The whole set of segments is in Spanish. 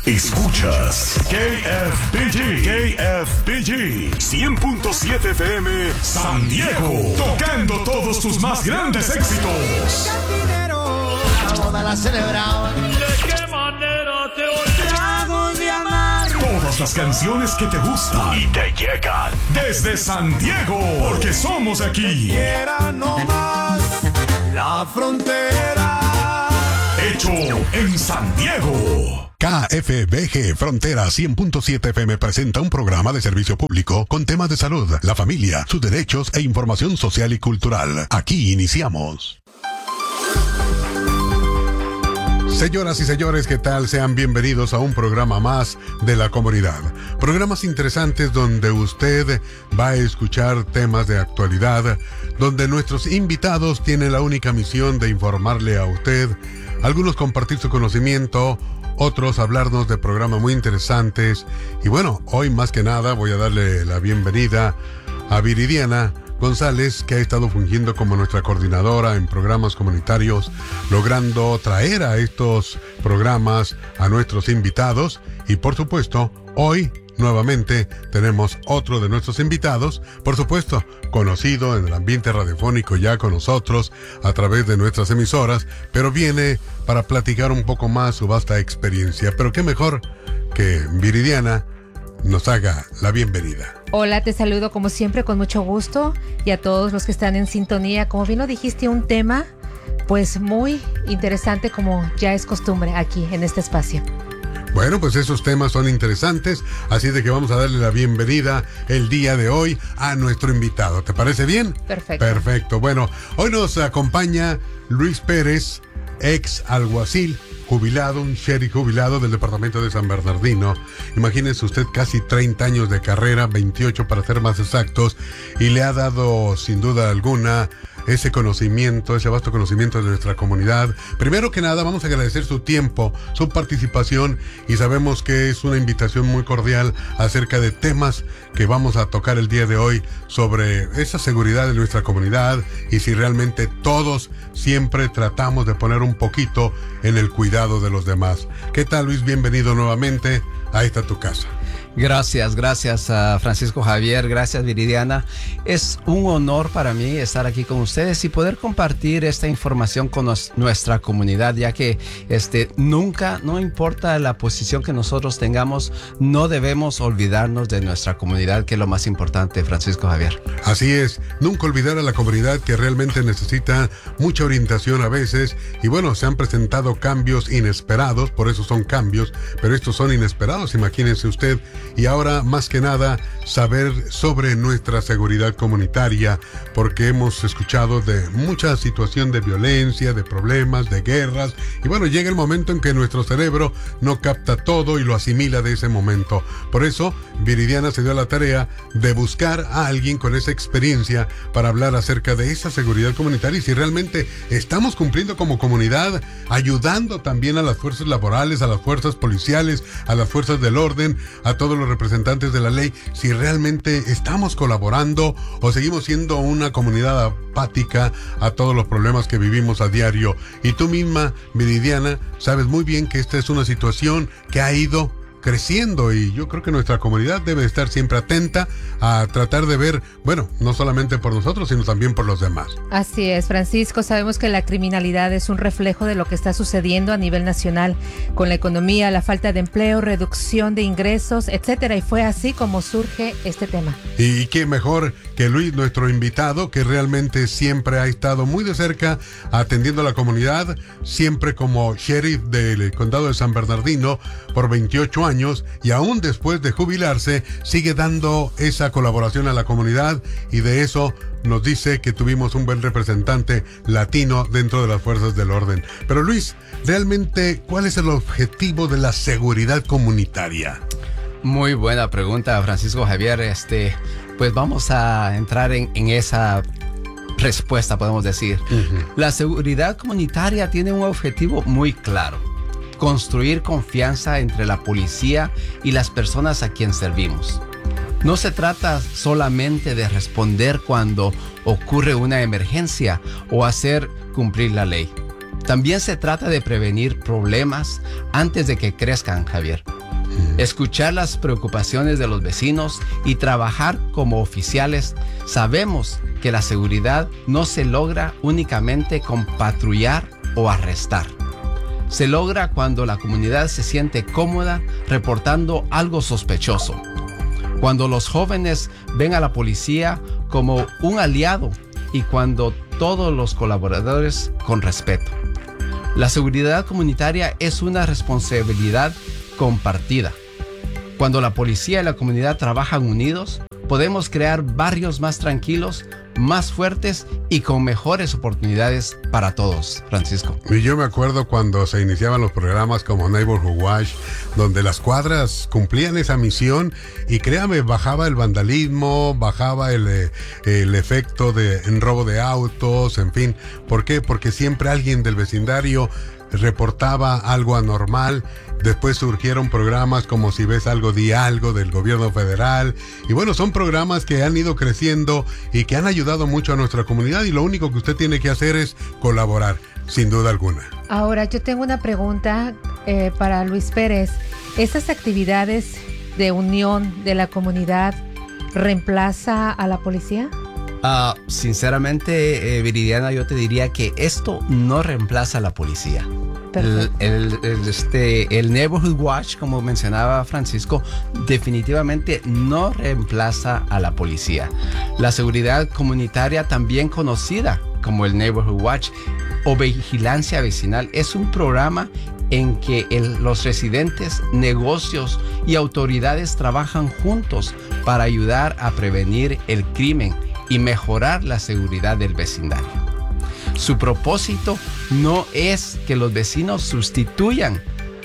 Escuchas KFBG 100.7 FM San Diego, tocando todos tus más grandes éxitos. ¿De qué manera te olvidamos de amar? Todas las canciones que te gustan y te llegan desde San Diego, porque somos aquí. Quiera no más la frontera. Hecho en San Diego. KFBG Frontera 100.7 FM presenta un programa de servicio público con temas de salud, la familia, sus derechos e información social y cultural. Aquí iniciamos. Señoras y señores, ¿qué tal? Sean bienvenidos a un programa más de la comunidad. Programas interesantes donde usted va a escuchar temas de actualidad, donde nuestros invitados tienen la única misión de informarle a usted, algunos compartir su conocimiento, otros hablarnos de programas muy interesantes. Y bueno, hoy más que nada voy a darle la bienvenida a Viridiana González, que ha estado fungiendo como nuestra coordinadora en programas comunitarios, logrando traer a estos programas a nuestros invitados. Y por supuesto, hoy nuevamente tenemos otro de nuestros invitados, por supuesto, conocido en el ambiente radiofónico ya con nosotros a través de nuestras emisoras, pero viene para platicar un poco más su vasta experiencia. Pero qué mejor que Viridiana nos haga la bienvenida. Hola, te saludo como siempre con mucho gusto, y a todos los que están en sintonía. Como bien lo dijiste, un tema pues muy interesante, como ya es costumbre aquí en este espacio. Bueno, pues esos temas son interesantes, así de que vamos a darle la bienvenida el día de hoy a nuestro invitado. ¿Te parece bien? Perfecto. Perfecto. Bueno, hoy nos acompaña Luis Pérez, ex alguacil, jubilado, un sheriff jubilado del departamento de San Bernardino. Imagínese usted, casi 30 años de carrera, 28 para ser más exactos, y le ha dado sin duda alguna ese conocimiento, ese vasto conocimiento de nuestra comunidad. Primero que nada, vamos a agradecer su tiempo, su participación, y sabemos que es una invitación muy cordial acerca de temas que vamos a tocar el día de hoy sobre esa seguridad de nuestra comunidad y si realmente todos siempre tratamos de poner un poquito en el cuidado de los demás. ¿Qué tal, Luis? Bienvenido nuevamente a esta tu casa. Gracias a Francisco Javier, gracias Viridiana. Es un honor para mí estar aquí con ustedes y poder compartir esta información con nuestra comunidad, ya que nunca, no importa la posición que nosotros tengamos, no debemos olvidarnos de nuestra comunidad, que es lo más importante, Francisco Javier. Así es, nunca olvidar a la comunidad, que realmente necesita mucha orientación a veces, y bueno, se han presentado cambios inesperados, por eso son cambios, pero estos son inesperados, imagínense usted. Y ahora, más que nada, saber sobre nuestra seguridad comunitaria, porque hemos escuchado de mucha situación de violencia, de problemas, de guerras, y bueno, llega el momento en que nuestro cerebro no capta todo y lo asimila de ese momento. Por eso, Viridiana se dio a la tarea de buscar a alguien con esa experiencia para hablar acerca de esa seguridad comunitaria y si realmente estamos cumpliendo como comunidad, ayudando también a las fuerzas laborales, a las fuerzas policiales, a las fuerzas del orden, a todos los representantes de la ley, si realmente estamos colaborando o seguimos siendo una comunidad apática a todos los problemas que vivimos a diario. Y tú misma, Viridiana, sabes muy bien que esta es una situación que ha ido creciendo, y yo creo que nuestra comunidad debe estar siempre atenta a tratar de ver, bueno, no solamente por nosotros, sino también por los demás. Así es, Francisco, sabemos que la criminalidad es un reflejo de lo que está sucediendo a nivel nacional con la economía, la falta de empleo, reducción de ingresos, etcétera, y fue así como surge este tema. Y qué mejor que Luis, nuestro invitado, que realmente siempre ha estado muy de cerca atendiendo a la comunidad, siempre como sheriff del condado de San Bernardino por 28 años, y aún después de jubilarse sigue dando esa colaboración a la comunidad, y de eso nos dice que tuvimos un buen representante latino dentro de las fuerzas del orden. Pero Luis, realmente, ¿cuál es el objetivo de la seguridad comunitaria? Muy buena pregunta, Francisco Javier. Pues vamos a entrar en esa respuesta, podemos decir. La seguridad comunitaria tiene un objetivo muy claro: construir confianza entre la policía y las personas a quien servimos. No se trata solamente de responder cuando ocurre una emergencia o hacer cumplir la ley. También se trata de prevenir problemas antes de que crezcan, Javier. Escuchar las preocupaciones de los vecinos y trabajar como oficiales. Sabemos que la seguridad no se logra únicamente con patrullar o arrestar. Se logra cuando la comunidad se siente cómoda reportando algo sospechoso. Cuando los jóvenes ven a la policía como un aliado y cuando todos los colaboradores con respeto. La seguridad comunitaria es una responsabilidad compartida. Cuando la policía y la comunidad trabajan unidos, podemos crear barrios más tranquilos, más fuertes y con mejores oportunidades para todos, Francisco. Y yo me acuerdo cuando se iniciaban los programas como Neighborhood Watch, donde las cuadras cumplían esa misión y créame, bajaba el vandalismo, bajaba el efecto de robo de autos, en fin. ¿Por qué? Porque siempre alguien del vecindario reportaba algo anormal. Después surgieron programas como Si Ves Algo, Di Algo del gobierno federal. Y bueno, son programas que han ido creciendo y que han ayudado mucho a nuestra comunidad y lo único que usted tiene que hacer es colaborar, sin duda alguna. Ahora, yo tengo una pregunta para Luis Pérez. ¿Esas actividades de unión de la comunidad reemplaza a la policía? Sinceramente, Viridiana, yo te diría que esto no reemplaza a la policía. El Neighborhood Watch, como mencionaba Francisco, definitivamente no reemplaza a la policía. La seguridad comunitaria, también conocida como el Neighborhood Watch o vigilancia vecinal, es un programa en que los residentes, negocios y autoridades trabajan juntos para ayudar a prevenir el crimen y mejorar la seguridad del vecindario. Su propósito no es que los vecinos sustituyan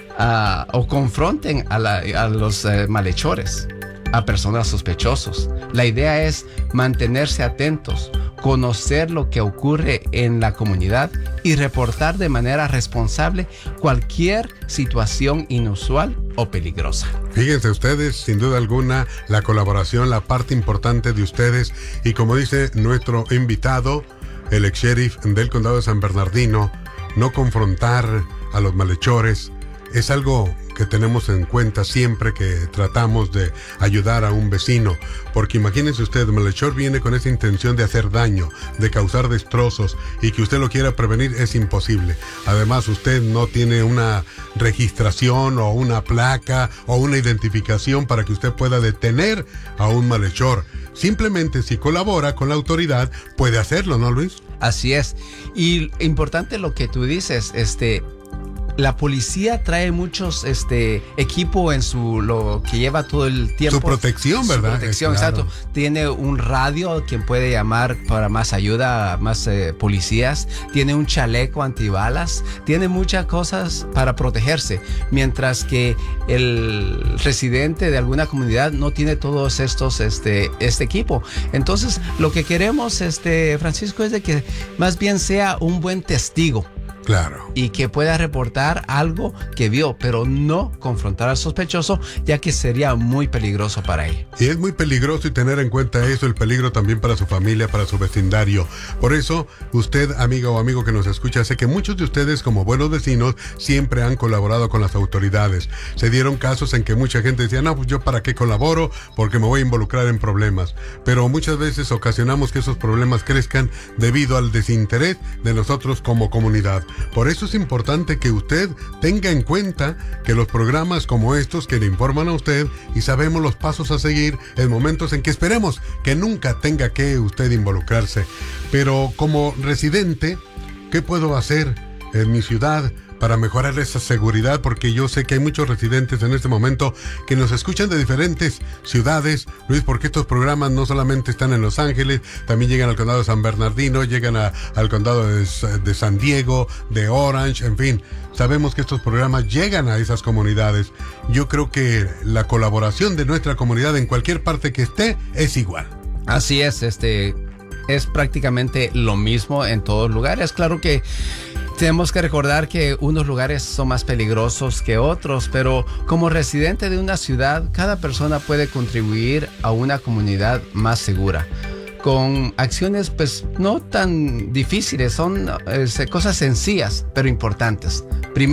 o confronten a los malhechores, a personas sospechosos. La idea es mantenerse atentos, conocer lo que ocurre en la comunidad y reportar de manera responsable cualquier situación inusual o peligrosa. Fíjense ustedes, sin duda alguna, la colaboración, la parte importante de ustedes, y como dice nuestro invitado, el ex sheriff del condado de San Bernardino, no confrontar a los malhechores es algo que tenemos en cuenta siempre que tratamos de ayudar a un vecino, porque imagínense usted, el malhechor viene con esa intención de hacer daño, de causar destrozos, y que usted lo quiera prevenir es imposible. Además, usted no tiene una registración o una placa o una identificación para que usted pueda detener a un malhechor. Simplemente si colabora con la autoridad puede hacerlo, ¿no, Luis? Así es. Y importante lo que tú dices, la policía trae muchos equipo en lo que lleva todo el tiempo. Su protección, ¿verdad? Su protección, claro. Exacto. Tiene un radio, quien puede llamar para más ayuda, más policías. Tiene un chaleco antibalas. Tiene muchas cosas para protegerse. Mientras que el residente de alguna comunidad no tiene todos estos, este equipo. Entonces, lo que queremos, Francisco, es de que más bien sea un buen testigo. Claro. Y que pueda reportar algo que vio, pero no confrontar al sospechoso, ya que sería muy peligroso para él. Y es muy peligroso, y tener en cuenta eso, el peligro también para su familia, para su vecindario. Por eso, usted, amiga o amigo que nos escucha, sé que muchos de ustedes, como buenos vecinos, siempre han colaborado con las autoridades. Se dieron casos en que mucha gente decía, no, pues yo para qué colaboro, porque me voy a involucrar en problemas. Pero muchas veces ocasionamos que esos problemas crezcan debido al desinterés de nosotros como comunidad. Por eso es importante que usted tenga en cuenta que los programas como estos que le informan a usted y sabemos los pasos a seguir en momentos en que esperemos que nunca tenga que usted involucrarse. Pero como residente, ¿qué puedo hacer en mi ciudad para mejorar esa seguridad? Porque yo sé que hay muchos residentes en este momento que nos escuchan de diferentes ciudades, Luis, porque estos programas no solamente están en Los Ángeles, también llegan al condado de San Bernardino, llegan al condado de San Diego, de Orange, en fin. Sabemos que estos programas llegan a esas comunidades. Yo creo que la colaboración de nuestra comunidad en cualquier parte que esté es igual. Así es, es prácticamente lo mismo en todos lugares. Claro que tenemos que recordar que unos lugares son más peligrosos que otros, pero como residente de una ciudad, cada persona puede contribuir a una comunidad más segura. Con acciones pues no tan difíciles, son cosas sencillas pero importantes. Primero,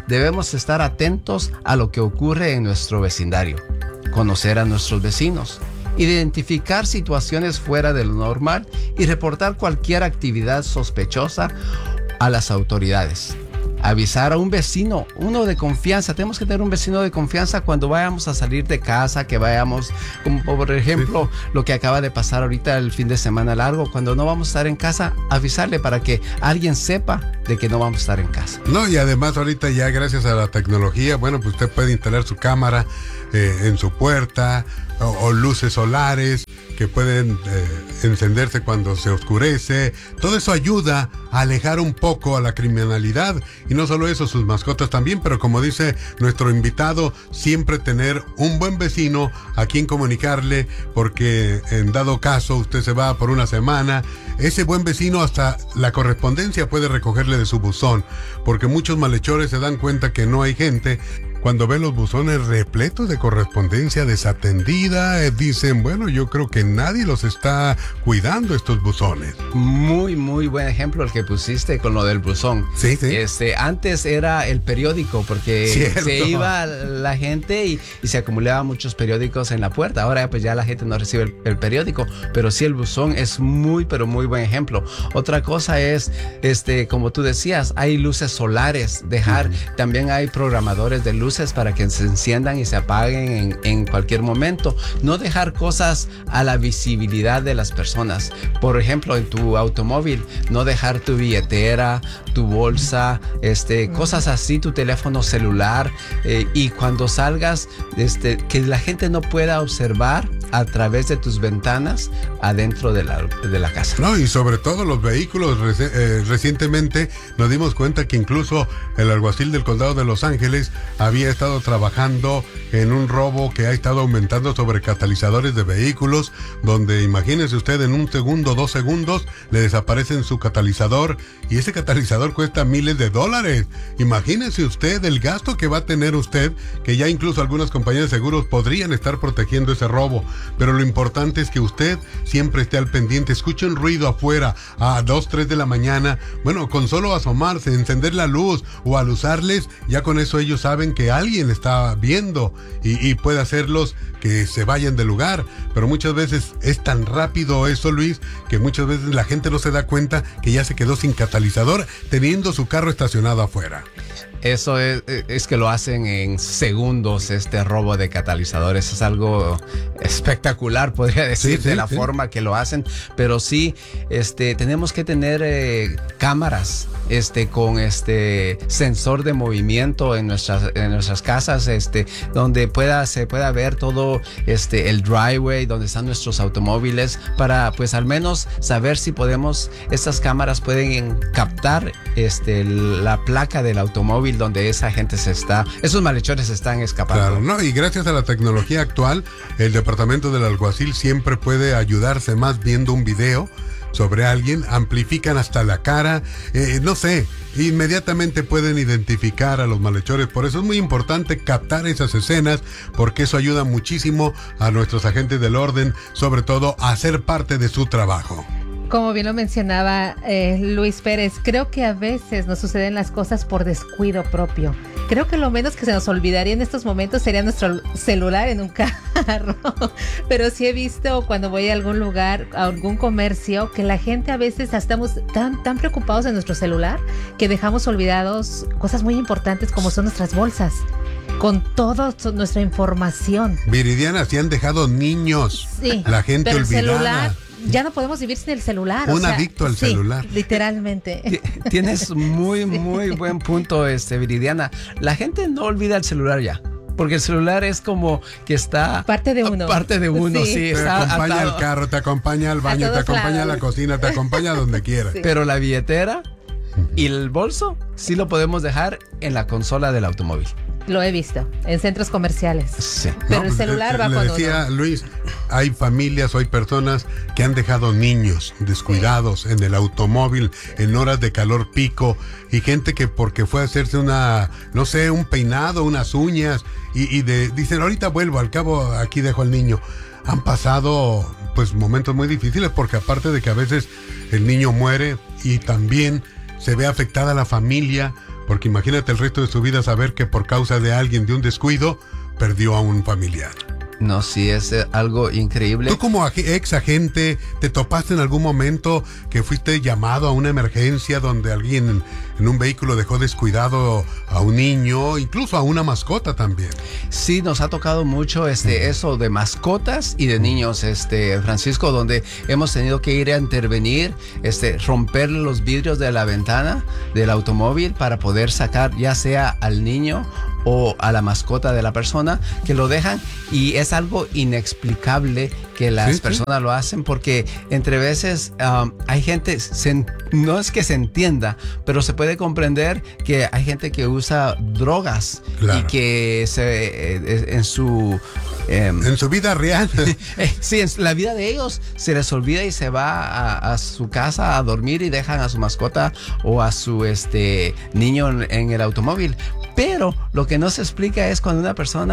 debemos estar atentos a lo que ocurre en nuestro vecindario, conocer a nuestros vecinos, identificar situaciones fuera de lo normal y reportar cualquier actividad sospechosa a las autoridades. Avisar a un vecino, uno de confianza. Tenemos que tener un vecino de confianza cuando vayamos a salir de casa, que vayamos, como por ejemplo, lo que acaba de pasar ahorita el fin de semana largo, cuando no vamos a estar en casa, avisarle para que alguien sepa de que no vamos a estar en casa. No, y además ahorita ya gracias a la tecnología, bueno, pues usted puede instalar su cámara en su puerta o luces solares que pueden encenderse cuando se oscurece. Todo eso ayuda a alejar un poco a la criminalidad, y no solo eso, sus mascotas también, pero como dice nuestro invitado, siempre tener un buen vecino a quien comunicarle, porque en dado caso usted se va por una semana, ese buen vecino hasta la correspondencia puede recogerle de su buzón, porque muchos malhechores se dan cuenta que no hay gente. Cuando ven los buzones repletos de correspondencia desatendida, dicen, bueno, yo creo que nadie los está cuidando, estos buzones. Muy, muy buen ejemplo el que pusiste con lo del buzón. Sí, sí. Antes era el periódico, porque Cierto. se iba la gente y se acumulaban muchos periódicos en la puerta. Ahora pues ya la gente no recibe el periódico, pero sí el buzón es muy, pero muy buen ejemplo. Otra cosa es, como tú decías, hay luces solares, también hay programadores de luces para que se enciendan y se apaguen en cualquier momento. No dejar cosas a la visibilidad de las personas. Por ejemplo, en tu automóvil, no dejar tu billetera, tu bolsa, cosas así, tu teléfono celular, y cuando salgas, que la gente no pueda observar a través de tus ventanas adentro de la casa. No, y sobre todo los vehículos. Recientemente nos dimos cuenta que incluso el alguacil del condado de Los Ángeles había estado trabajando en un robo que ha estado aumentando sobre catalizadores de vehículos, donde imagínese usted, en 1 segundo, 2 segundos le desaparecen su catalizador, y ese catalizador cuesta miles de dólares. Imagínese usted el gasto que va a tener usted, que ya incluso algunas compañías de seguros podrían estar protegiendo ese robo. Pero lo importante es que usted siempre esté al pendiente. Escuche un ruido afuera a 2, 3 de la mañana. Bueno, con solo asomarse, encender la luz o alusarles, ya con eso ellos saben que alguien está viendo y puede hacerlos que se vayan del lugar. Pero muchas veces es tan rápido eso, Luis, que muchas veces la gente no se da cuenta que ya se quedó sin catalizador teniendo su carro estacionado afuera. Eso es que lo hacen en segundos, robo de catalizadores. Es algo espectacular, podría decir, de la forma que lo hacen. Pero sí, tenemos que tener cámaras con sensor de movimiento en nuestras casas, donde se pueda ver todo el driveway, donde están nuestros automóviles, para pues al menos saber si estas cámaras pueden captar la placa del automóvil donde esos malhechores se están escapando. Claro, ¿no? Y gracias a la tecnología actual, el departamento del alguacil siempre puede ayudarse más viendo un video sobre alguien, amplifican hasta la cara, no sé, inmediatamente pueden identificar a los malhechores. Por eso es muy importante captar esas escenas, porque eso ayuda muchísimo a nuestros agentes del orden, sobre todo a ser parte de su trabajo. Como bien lo mencionaba Luis Pérez, creo que a veces nos suceden las cosas por descuido propio. Creo que lo menos que se nos olvidaría en estos momentos sería nuestro celular en un carro. Pero sí he visto cuando voy a algún lugar, a algún comercio, que la gente a veces estamos tan preocupados en nuestro celular que dejamos olvidados cosas muy importantes como son nuestras bolsas, con toda nuestra información. Viridiana, se han dejado niños, sí, la gente pero olvidada. El celular, ya no podemos vivir sin el celular. Adicto al celular. Literalmente. Tienes muy buen punto, Viridiana. La gente no olvida el celular ya, porque el celular es como que está... Parte de uno. Sí. Te acompaña al carro, te acompaña al baño, te acompaña a la cocina, te acompaña a donde quieras. Sí. Pero la billetera y el bolso sí lo podemos dejar en la consola del automóvil. Lo he visto en centros comerciales. Sí. Pero el celular va con uno. Decía Luis, hay familias o hay personas que han dejado niños descuidados en el automóvil en horas de calor pico, y gente que porque fue a hacerse un peinado, unas uñas, dicen, ahorita vuelvo, al cabo aquí dejo al niño. Han pasado pues momentos muy difíciles, porque aparte de que a veces el niño muere y también se ve afectada la familia, porque imagínate el resto de su vida saber que por causa de alguien, de un descuido, perdió a un familiar. No, sí, es algo increíble. Tú como ex agente, ¿te topaste en algún momento que fuiste llamado a una emergencia donde alguien en un vehículo dejó descuidado a un niño, incluso a una mascota también? Sí, nos ha tocado mucho eso de mascotas y de niños, Francisco, donde hemos tenido que ir a intervenir, romper los vidrios de la ventana del automóvil para poder sacar ya sea al niño o a la mascota de la persona que lo dejan, y es algo inexplicable que las personas lo hacen, porque entre veces hay gente, no es que se entienda, pero se puede comprender que hay gente que usa drogas, claro, y que en su vida real sí, en la vida de ellos se les olvida y se va a su casa a dormir y dejan a su mascota o a su niño en el automóvil. Pero lo que no se explica es cuando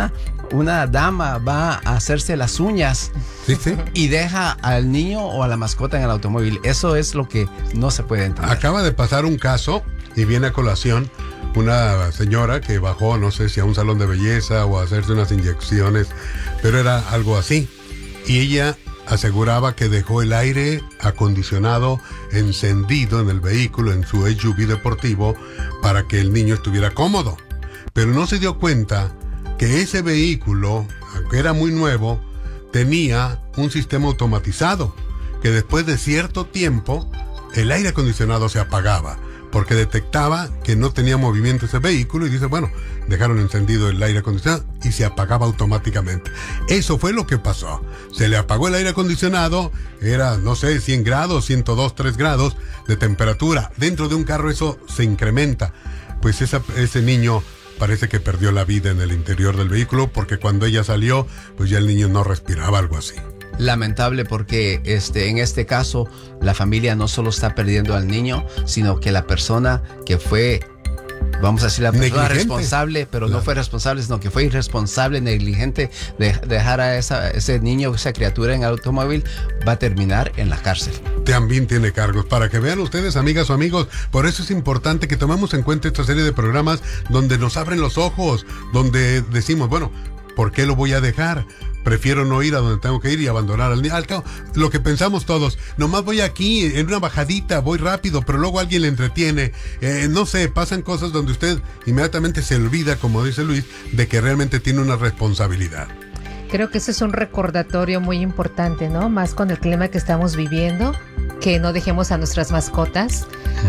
una dama va a hacerse las uñas, sí, y deja al niño o a la mascota en el automóvil. Eso es lo que no se puede entender. Acaba de pasar un caso y viene a colación una señora que bajó, no sé si a un salón de belleza o a hacerse unas inyecciones, pero era algo así. Y ella aseguraba que dejó el aire acondicionado encendido en el vehículo, en su SUV deportivo, para que el niño estuviera cómodo. Pero no se dio cuenta que ese vehículo, aunque era muy nuevo, tenía un sistema automatizado, que después de cierto tiempo el aire acondicionado se apagaba, porque detectaba que no tenía movimiento ese vehículo y dice, bueno, dejaron encendido el aire acondicionado y se apagaba automáticamente. Eso fue lo que pasó. Se le apagó el aire acondicionado, era, no sé, 100 grados, 102, 3 grados de temperatura. Dentro de un carro eso se incrementa. Pues ese niño parece que perdió la vida en el interior del vehículo, porque cuando ella salió, pues ya el niño no respiraba, algo así. Lamentable, porque en este caso la familia no solo está perdiendo al niño, sino que la persona que fue, vamos a decir, la persona responsable, pero claro, no fue responsable, sino que fue irresponsable, negligente de dejar a ese niño, esa criatura en el automóvil, va a terminar en la cárcel. También tiene cargos. Para que vean ustedes, amigas o amigos, por eso es importante que tomemos en cuenta esta serie de programas donde nos abren los ojos, donde decimos, bueno, ¿por qué lo voy a dejar? Prefiero no ir a donde tengo que ir y abandonar al niño. Al cabo, lo que pensamos todos, nomás voy aquí en una bajadita, voy rápido, pero luego alguien le entretiene. No sé, pasan cosas donde usted inmediatamente se olvida, como dice Luis, de que realmente tiene una responsabilidad. Creo que ese es un recordatorio muy importante, ¿no? Más con el clima que estamos viviendo, que no dejemos a nuestras mascotas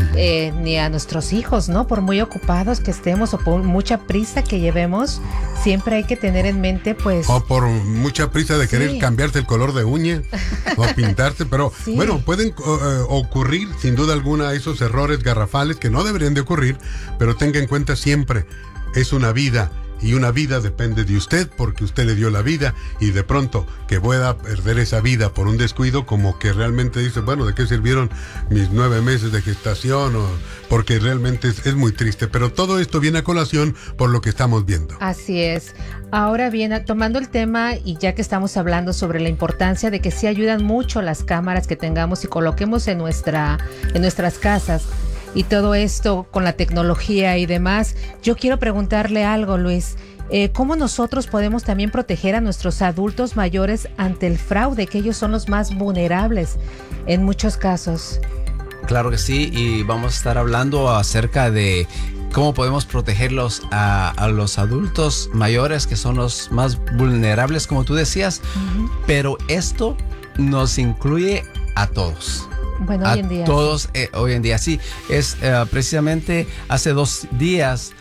ni a nuestros hijos, ¿no? Por muy ocupados que estemos o por mucha prisa que llevemos, siempre hay que tener en mente, pues... O por mucha prisa de querer cambiarse el color de uña o pintarse, pero bueno, pueden ocurrir sin duda alguna esos errores garrafales que no deberían de ocurrir, pero tenga en cuenta siempre, es una vida. Y una vida depende de usted, porque usted le dio la vida, y de pronto que pueda perder esa vida por un descuido, como que realmente dice, bueno, ¿de qué sirvieron mis 9 meses de gestación? Porque realmente es muy triste, pero todo esto viene a colación por lo que estamos viendo. Así es. Ahora bien, tomando el tema, y ya que estamos hablando sobre la importancia de que sí ayudan mucho las cámaras que tengamos y coloquemos en nuestras casas, y todo esto con la tecnología y demás, yo quiero preguntarle algo, Luis. ¿Cómo nosotros podemos también proteger a nuestros adultos mayores ante el fraude, que ellos son los más vulnerables en muchos casos? Claro que sí, y vamos a estar hablando acerca de cómo podemos protegerlos a los adultos mayores, que son los más vulnerables, como tú decías, pero esto nos incluye a todos. Bueno, hoy en día. Todos, hoy en día, sí. Es precisamente hace 2 días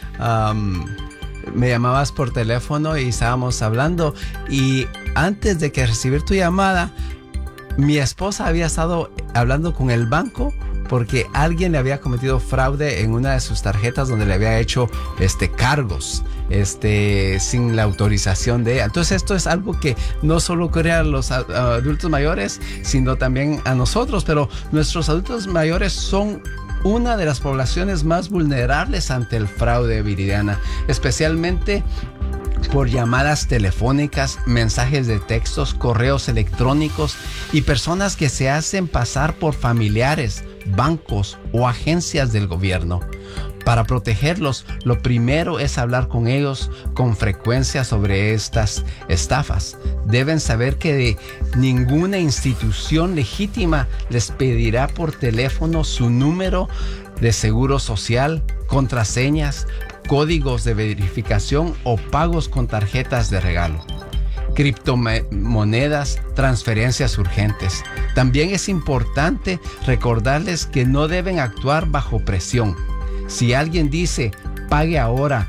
me llamabas por teléfono y estábamos hablando. Y antes de que recibir tu llamada, mi esposa había estado hablando con el banco porque alguien le había cometido fraude en una de sus tarjetas donde le había hecho cargos sin la autorización de ella. Entonces esto es algo que no solo ocurre a los adultos mayores, sino también a nosotros, pero nuestros adultos mayores son una de las poblaciones más vulnerables ante el fraude, Viridiana, especialmente por llamadas telefónicas, mensajes de textos, correos electrónicos y personas que se hacen pasar por familiares, bancos o agencias del gobierno. Para protegerlos, lo primero es hablar con ellos con frecuencia sobre estas estafas. Deben saber que ninguna institución legítima les pedirá por teléfono su número de seguro social, contraseñas, códigos de verificación o pagos con tarjetas de regalo. Criptomonedas, transferencias urgentes. También es importante recordarles que no deben actuar bajo presión. Si alguien dice, pague ahora,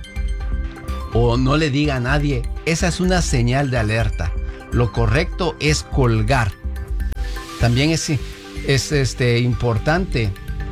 o no le diga a nadie, esa es una señal de alerta. Lo correcto es colgar. También es importante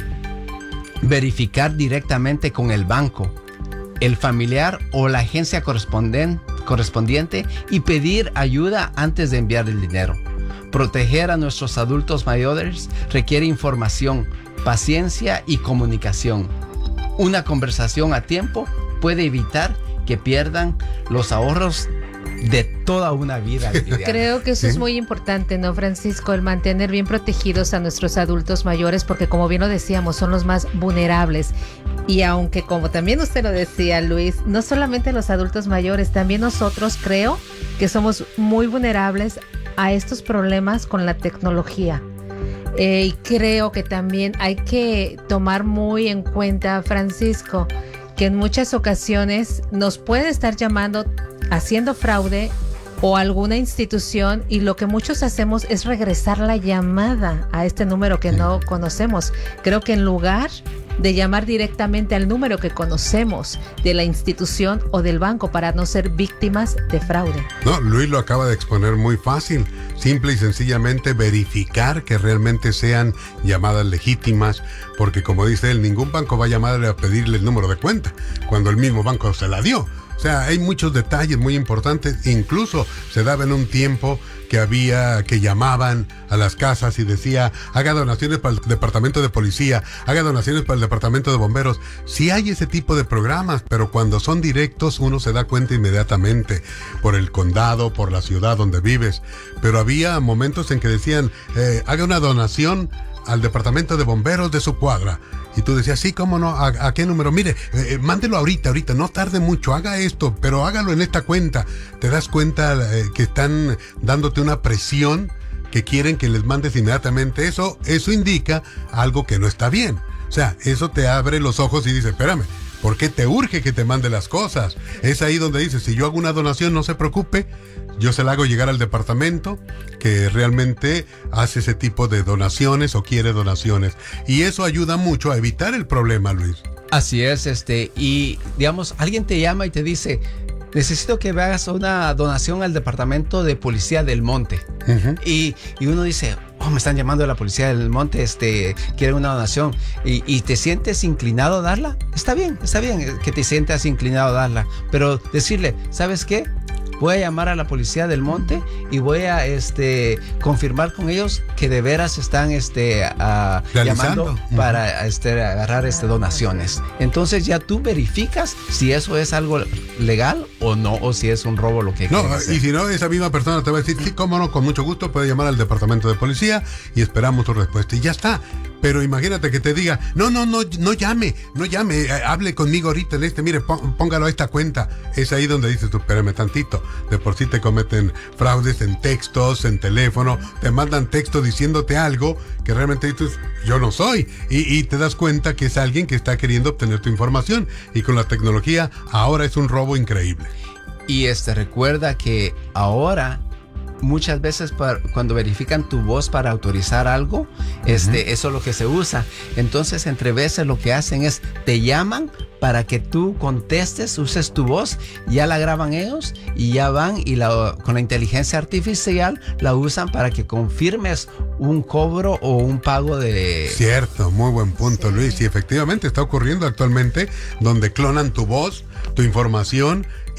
verificar directamente con el banco, el familiar o la agencia correspondiente y pedir ayuda antes de enviar el dinero. Proteger a nuestros adultos mayores requiere información, paciencia y comunicación. Una conversación a tiempo puede evitar que pierdan los ahorros de toda una vida. Creo que eso es muy importante, ¿no, Francisco? El mantener bien protegidos a nuestros adultos mayores, porque como bien lo decíamos, son los más vulnerables. Y aunque, como también usted lo decía, Luis, no solamente los adultos mayores, también nosotros creo que somos muy vulnerables a estos problemas con la tecnología. Y creo que también hay que tomar muy en cuenta, Francisco, que en muchas ocasiones nos puede estar llamando haciendo fraude o alguna institución, y lo que muchos hacemos es regresar la llamada a este número que no conocemos. Creo que en lugar de llamar directamente al número que conocemos de la institución o del banco para no ser víctimas de fraude. No, Luis lo acaba de exponer muy fácil. Simple y sencillamente verificar que realmente sean llamadas legítimas, porque como dice él, ningún banco va a llamarle a pedirle el número de cuenta cuando el mismo banco se la dio. O sea, hay muchos detalles muy importantes. Incluso se daba en un tiempo que llamaban a las casas y decía, haga donaciones para el departamento de policía, haga donaciones para el departamento de bomberos. Sí hay ese tipo de programas, pero cuando son directos uno se da cuenta inmediatamente por el condado, por la ciudad donde vives. Pero había momentos en que decían, haga una donación al departamento de bomberos de su cuadra. Y tú decías, sí, cómo no, ¿a qué número? Mire, mándelo ahorita, no tarde mucho, haga esto, pero hágalo en esta cuenta. Te das cuenta que están dándote una presión, que quieren que les mandes inmediatamente eso. Eso indica algo que no está bien. O sea, eso te abre los ojos y dice, espérame, ¿por qué te urge que te mande las cosas? Es ahí donde dices, si yo hago una donación, no se preocupe, yo se la hago llegar al departamento que realmente hace ese tipo de donaciones o quiere donaciones. Y eso ayuda mucho a evitar el problema, Luis. Así es, y digamos, alguien te llama y te dice, necesito que me hagas una donación al departamento de policía del monte. Uh-huh. Y uno dice, me están llamando de la policía del monte, quieren una donación, y te sientes inclinado a darla. Está bien que te sientas inclinado a darla, pero decirle, ¿sabes qué? Voy a llamar a la policía del monte y voy a confirmar con ellos que de veras están llamando para agarrar donaciones. Entonces ya tú verificas si eso es algo legal o no, o si es un robo lo que no, y si no, esa misma persona te va a decir, sí, cómo no, con mucho gusto puede llamar al departamento de policía y esperamos tu respuesta y ya está. Pero imagínate que te diga, no llame, hable conmigo ahorita mire, póngalo a esta cuenta. Es ahí donde dices tú, espérame tantito, de por sí te cometen fraudes en textos, en teléfono, te mandan texto diciéndote algo que realmente dices, yo no soy, y te das cuenta que es alguien que está queriendo obtener tu información, y con la tecnología ahora es un robo increíble. Y recuerda que ahora muchas veces cuando verifican tu voz para autorizar algo, eso es lo que se usa. Entonces, entre veces lo que hacen es te llaman para que tú contestes, uses tu voz, ya la graban ellos y ya van y con la inteligencia artificial la usan para que confirmes un cobro o un pago de... Cierto, muy buen punto, Luis. Y efectivamente está ocurriendo actualmente donde clonan tu voz, tu información,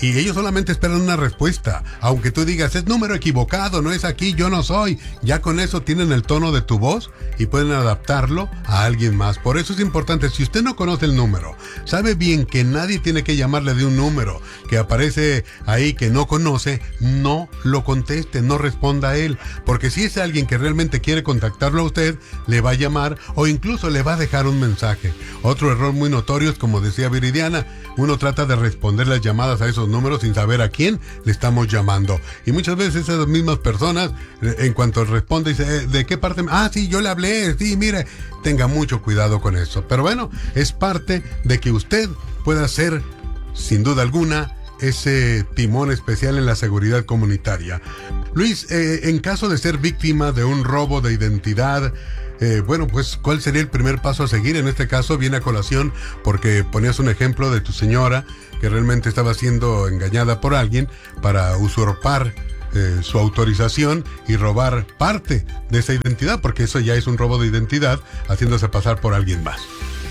Y ellos solamente esperan una respuesta. Aunque tú digas, es número equivocado, no es aquí, yo no soy. Ya con eso tienen el tono de tu voz y pueden adaptarlo a alguien más. Por eso es importante, si usted no conoce el número, sabe bien que nadie tiene que llamarle de un número que aparece ahí que no conoce, no lo conteste, no responda a él. Porque si es alguien que realmente quiere contactarlo a usted, le va a llamar o incluso le va a dejar un mensaje. Otro error muy notorio es, como decía Viridiana, uno trata de responder las llamadas a esos números sin saber a quién le estamos llamando. Y muchas veces esas mismas personas, en cuanto responde, dice, ¿de qué parte? Sí, yo le hablé, sí, mire. Tenga mucho cuidado con eso. Pero bueno, es parte de que usted pueda ser, sin duda alguna, ese timón especial en la seguridad comunitaria. Luis, en caso de ser víctima de un robo de identidad, bueno, pues, ¿cuál sería el primer paso a seguir? En este caso viene a colación porque ponías un ejemplo de tu señora que realmente estaba siendo engañada por alguien para usurpar su autorización y robar parte de esa identidad, porque eso ya es un robo de identidad, haciéndose pasar por alguien más.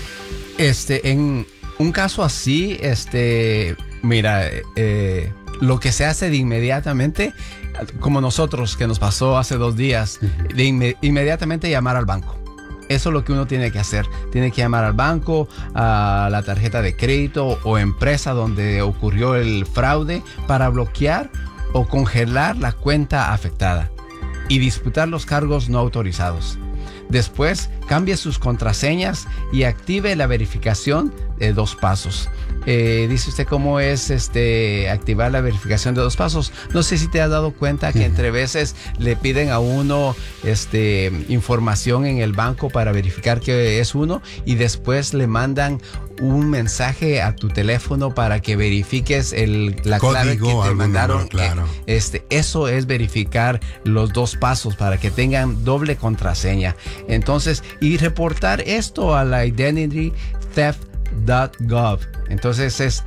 En un caso así, mira, lo que se hace de inmediatamente, como nosotros, que nos pasó hace 2 días, de inmediatamente llamar al banco. Eso es lo que uno tiene que hacer. Tiene que llamar al banco, a la tarjeta de crédito o empresa donde ocurrió el fraude para bloquear o congelar la cuenta afectada y disputar los cargos no autorizados. Después, cambie sus contraseñas y active la verificación de 2 pasos. Dice usted cómo es activar la verificación de 2 pasos. No sé si te has dado cuenta que entre veces le piden a uno información en el banco para verificar que es uno y después le mandan un mensaje a tu teléfono para que verifiques la clave que te mandaron. Claro. Eso es verificar los 2 pasos para que tengan doble contraseña. Entonces, y reportar esto a la identitytheft.gov. Entonces es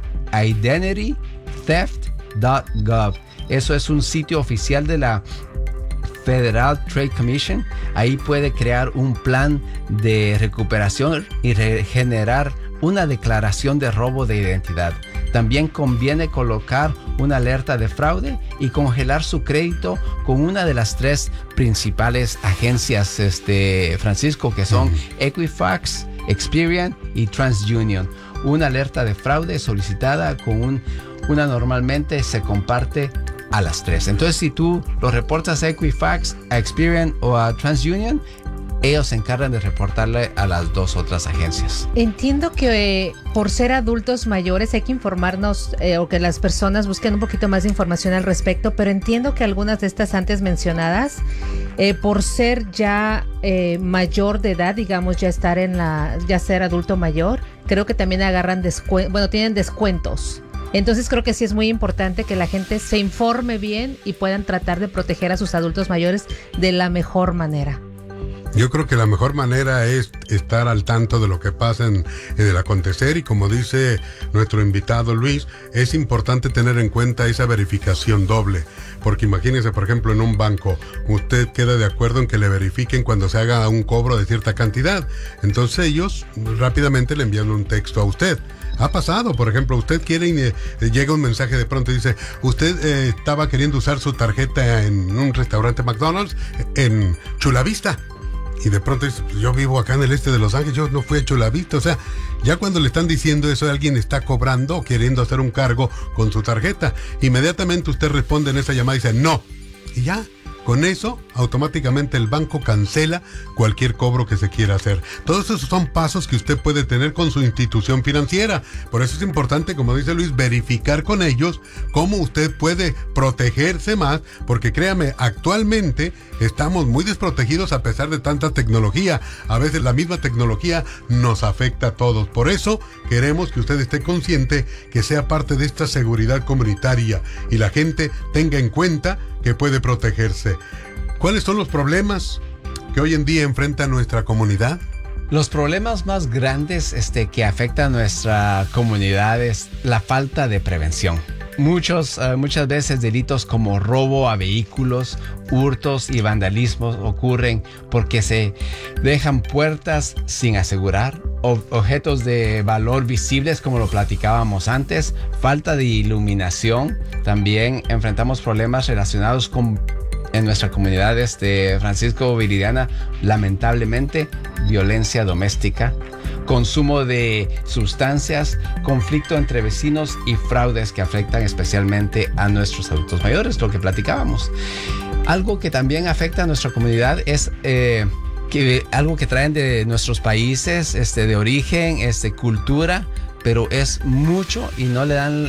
identitytheft.gov. Eso es un sitio oficial de la Federal Trade Commission. Ahí puede crear un plan de recuperación y generar una declaración de robo de identidad. También conviene colocar una alerta de fraude y congelar su crédito con una de las 3 principales agencias, Francisco, que son Equifax, Experian y TransUnion. Una alerta de fraude solicitada con una normalmente se comparte a las 3. Entonces, si tú lo reportas a Equifax, a Experian o a TransUnion, ellos se encargan de reportarle a las 2 otras agencias. Entiendo que por ser adultos mayores hay que informarnos o que las personas busquen un poquito más de información al respecto, pero entiendo que algunas de estas antes mencionadas, por ser ya mayor de edad, digamos, ya ser adulto mayor, creo que también agarran tienen descuentos. Entonces creo que sí es muy importante que la gente se informe bien y puedan tratar de proteger a sus adultos mayores de la mejor manera. Yo creo que la mejor manera es estar al tanto de lo que pasa en el acontecer, y como dice nuestro invitado Luis, es importante tener en cuenta esa verificación doble, porque imagínese, por ejemplo, en un banco, usted queda de acuerdo en que le verifiquen cuando se haga un cobro de cierta cantidad, entonces ellos rápidamente le envían un texto a usted. Ha pasado, por ejemplo, usted quiere y llega un mensaje de pronto y dice, usted estaba queriendo usar su tarjeta en un restaurante McDonald's en Chula Vista. Y de pronto dice, yo vivo acá en el este de Los Ángeles, yo no fui a Chula Vista. O sea, ya cuando le están diciendo eso, alguien está cobrando o queriendo hacer un cargo con su tarjeta. Inmediatamente usted responde en esa llamada y dice, no. Y ya, con eso, automáticamente el banco cancela cualquier cobro que se quiera hacer. Todos esos son pasos que usted puede tener con su institución financiera. Por eso es importante, como dice Luis, verificar con ellos cómo usted puede protegerse más, porque créame, actualmente estamos muy desprotegidos a pesar de tanta tecnología. A veces la misma tecnología nos afecta a todos. Por eso queremos que usted esté consciente que sea parte de esta seguridad comunitaria y la gente tenga en cuenta que puede protegerse. ¿Cuáles son los problemas que hoy en día enfrenta nuestra comunidad? Los problemas más grandes que afectan a nuestra comunidad es la falta de prevención. Muchas veces delitos como robo a vehículos, hurtos y vandalismos ocurren porque se dejan puertas sin asegurar objetos de valor visibles, como lo platicábamos antes, falta de iluminación. También enfrentamos problemas relacionados con, en nuestra comunidad, Francisco Viridiana, lamentablemente, violencia doméstica, consumo de sustancias, conflicto entre vecinos y fraudes que afectan especialmente a nuestros adultos mayores, lo que platicábamos. Algo que también afecta a nuestra comunidad es algo que traen de nuestros países, de origen, cultura, pero es mucho y no le dan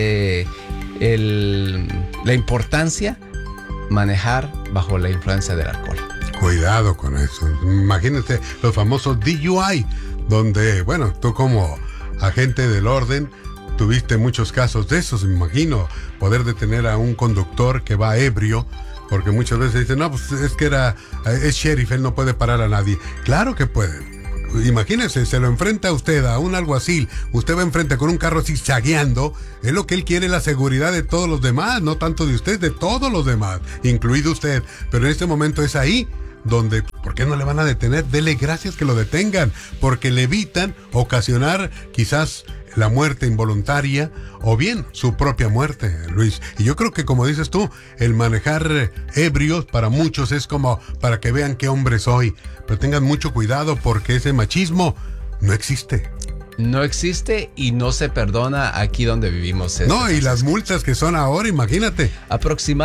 la importancia manejar bajo la influencia del alcohol. Cuidado con eso. Imagínense los famosos DUI, donde, bueno, tú como agente del orden tuviste muchos casos de esos. Me imagino poder detener a un conductor que va ebrio, porque muchas veces dicen, no, pues es que es sheriff, él no puede parar a nadie. Claro que puede. Imagínese, se lo enfrenta a usted, a un alguacil, usted va enfrente con un carro zigzagueando, es lo que él quiere, la seguridad de todos los demás, no tanto de usted, de todos los demás, incluido usted. Pero en este momento es ahí donde, ¿por qué no le van a detener? Dele gracias que lo detengan, porque le evitan ocasionar quizás la muerte involuntaria o bien su propia muerte, Luis. Y yo creo que, como dices tú, el manejar ebrios para muchos es como para que vean qué hombre soy. Pero tengan mucho cuidado, porque ese machismo no existe. No existe y no se perdona aquí donde vivimos. No, y las multas que son ahora, imagínate. Aproximadamente